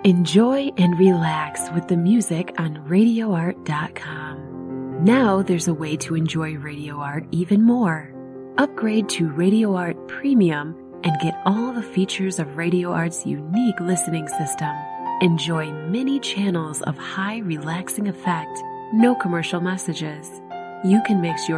Enjoy and relax with the music on RadioArt.com. Now there's a way to enjoy Radio Art even more. Upgrade to Radio Art Premium and get all the features of Radio Art's unique listening system. Enjoy many channels of high relaxing effect, no commercial messages. You can mix your